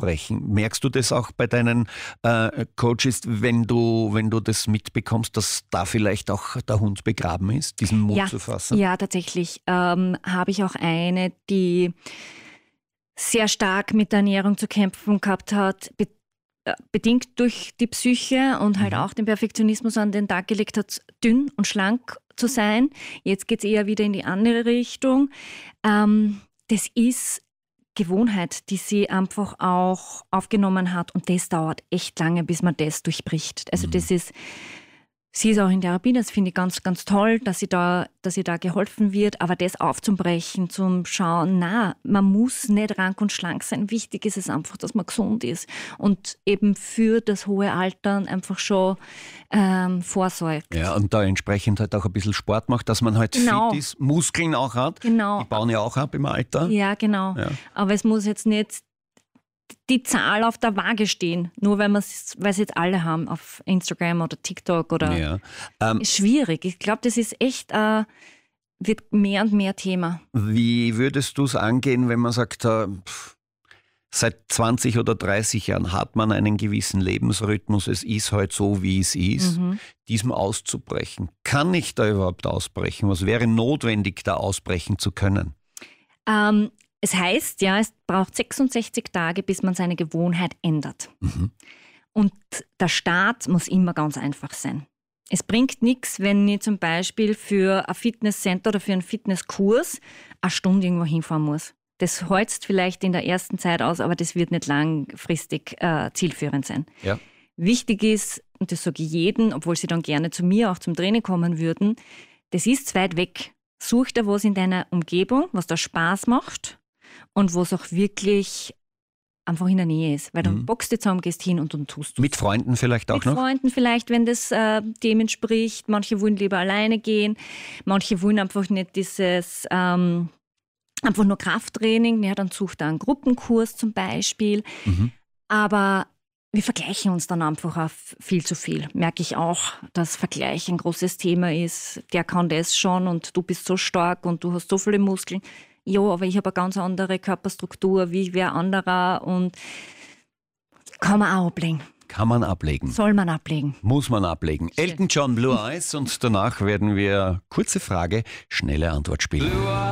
auszubrechen. Merkst du das auch bei deinen Coaches, wenn du das mitbekommst, dass da vielleicht auch der Hund begraben ist, diesen Mut zu fassen? Ja, tatsächlich. Habe ich auch eine, die sehr stark mit der Ernährung zu kämpfen gehabt hat, bedingt durch die Psyche und halt auch den Perfektionismus an den Tag gelegt hat, dünn und schlank zu sein. Jetzt geht es eher wieder in die andere Richtung. Das ist Gewohnheit, die sie einfach auch aufgenommen hat, und das dauert echt lange, bis man das durchbricht. Also sie ist auch in Therapie, das finde ich ganz, ganz toll, dass ihr da geholfen wird, aber das aufzubrechen, zum Schauen, man muss nicht rank und schlank sein. Wichtig ist es einfach, dass man gesund ist und eben für das hohe Alter einfach schon vorsorgt. Ja, und da entsprechend halt auch ein bisschen Sport macht, dass man halt fit ist, Muskeln auch hat. Genau. Die bauen ja auch ab im Alter. Ja, genau. Ja. Aber es muss jetzt nicht die Zahl auf der Waage stehen, nur weil es jetzt alle haben auf Instagram oder TikTok oder ist schwierig. Ich glaube, das ist echt wird mehr und mehr Thema. Wie würdest du es angehen, wenn man sagt, seit 20 oder 30 Jahren hat man einen gewissen Lebensrhythmus, es ist halt so, wie es ist, diesem auszubrechen? Kann ich da überhaupt ausbrechen? Was wäre notwendig, da ausbrechen zu können? Es heißt es braucht 66 Tage, bis man seine Gewohnheit ändert. Und der Start muss immer ganz einfach sein. Es bringt nichts, wenn ich zum Beispiel für ein Fitnesscenter oder für einen Fitnesskurs eine Stunde irgendwo hinfahren muss. Das holzt vielleicht in der ersten Zeit aus, aber das wird nicht langfristig zielführend sein. Ja. Wichtig ist, und das sage ich jedem, obwohl sie dann gerne zu mir auch zum Training kommen würden, das ist zu weit weg. Such dir was in deiner Umgebung, was da Spaß macht und was auch wirklich einfach in der Nähe ist. Weil dann bockst du zusammen, gehst hin und dann tust du. Mit Freunden vielleicht auch noch? Mit Freunden vielleicht, wenn das dem entspricht. Manche wollen lieber alleine gehen. Manche wollen einfach nicht dieses einfach nur Krafttraining. Ja, dann sucht da einen Gruppenkurs zum Beispiel. Aber wir vergleichen uns dann einfach auch viel zu viel. Merke ich auch, dass Vergleich ein großes Thema ist. Der kann das schon und du bist so stark und du hast so viele Muskeln. Ja, aber ich habe eine ganz andere Körperstruktur wie wer anderer und kann man auch ablegen. Kann man ablegen. Soll man ablegen. Muss man ablegen. Elton John, Blue Eyes, und danach werden wir kurze Frage, schnelle Antwort spielen.